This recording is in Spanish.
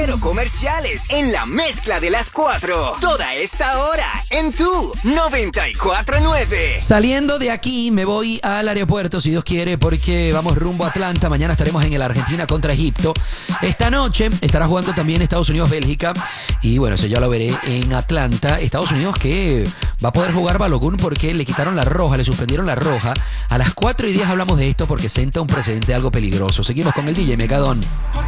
Cero comerciales en la mezcla de las 4. Toda esta hora en tu 94.9. Saliendo de aquí me voy al aeropuerto, si Dios quiere, porque vamos rumbo a Atlanta. Mañana estaremos en el Argentina contra Egipto. Esta noche estará jugando también Estados Unidos-Bélgica. Y bueno, eso ya lo veré en Atlanta. Estados Unidos que va a poder jugar Balogun porque le quitaron la roja, le suspendieron la roja. A las 4:10 hablamos de esto porque senta un precedente algo peligroso. Seguimos con el DJ Mecadón.